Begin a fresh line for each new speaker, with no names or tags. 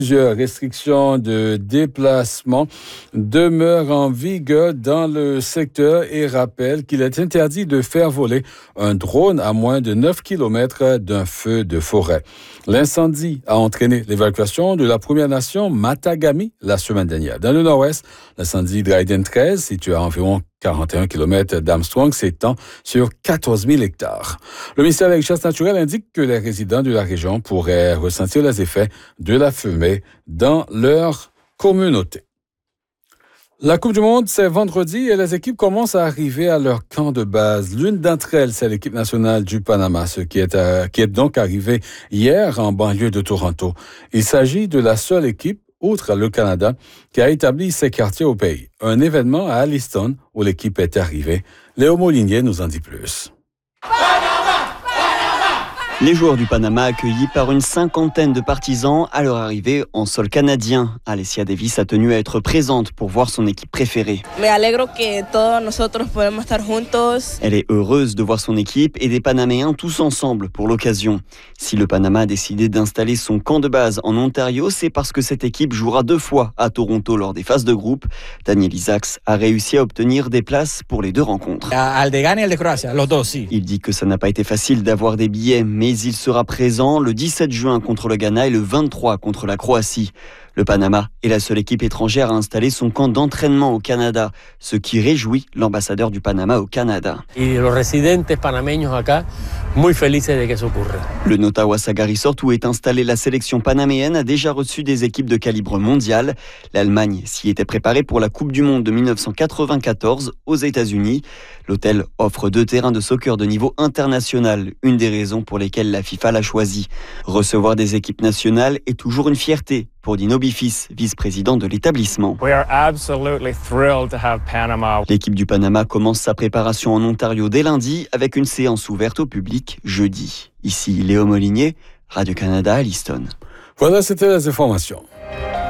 Plusieurs restrictions de déplacement demeurent en vigueur dans le secteur et rappellent qu'il est interdit de faire voler un drone à moins de 9 km d'un feu de forêt. L'incendie a entraîné l'évacuation de la Première Nation Matagami la semaine dernière. Dans le nord-ouest, l'incendie Dryden 13, situé à environ 41 km d'Armstrong, s'étend sur 14 000 hectares. Le ministère de la Richesse naturelle indique que les résidents de la région pourraient ressentir les effets de la fumée dans leur communauté. La Coupe du Monde, c'est vendredi et les équipes commencent à arriver à leur camp de base. L'une d'entre elles, c'est l'équipe nationale du Panama, qui est donc arrivée hier en banlieue de Toronto. Il s'agit de la seule équipe, outre le Canada, qui a établi ses quartiers au pays. Un événement à Alliston où l'équipe est arrivée. Léo Molinier nous en dit plus.
Les joueurs du Panama accueillis par une cinquantaine de partisans à leur arrivée en sol canadien. Alessia Davis a tenu à être présente pour voir son équipe préférée. Elle est heureuse de voir son équipe et des Panaméens tous ensemble pour l'occasion. Si le Panama a décidé d'installer son camp de base en Ontario, c'est parce que cette équipe jouera 2 fois à Toronto lors des phases de groupe. Daniel Isaacs a réussi à obtenir des places pour les 2 rencontres. Il dit que ça n'a pas été facile d'avoir des billets, mais il sera présent le 17 juin contre le Ghana et le 23 contre la Croatie. Le Panama est la seule équipe étrangère à installer son camp d'entraînement au Canada, ce qui réjouit l'ambassadeur du Panama au Canada. Le Notawa Saga Resort où est installée la sélection panaméenne a déjà reçu des équipes de calibre mondial. L'Allemagne s'y était préparée pour la Coupe du Monde de 1994 aux États-Unis. L'hôtel offre 2 terrains de soccer de niveau international, une des raisons pour lesquelles la FIFA l'a choisi. Recevoir des équipes nationales est toujours une fierté pour Dino Bifis, vice-président de l'établissement. L'équipe du Panama commence sa préparation en Ontario dès lundi avec une séance ouverte au public jeudi. Ici Léo Molinier, Radio-Canada à Alliston.
Voilà, c'était les informations.